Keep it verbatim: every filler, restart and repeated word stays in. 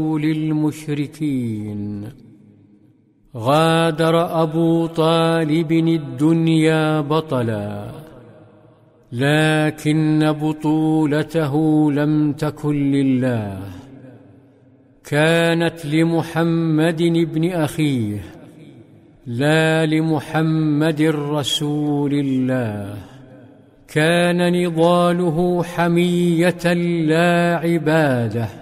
للمشركين. غادر أبو طالب الدنيا بطلا، لكن بطولته لم تكن لله، كانت لمحمد ابن أخيه، لا لمحمد رسول الله. كان نضاله حمية لا عبادة،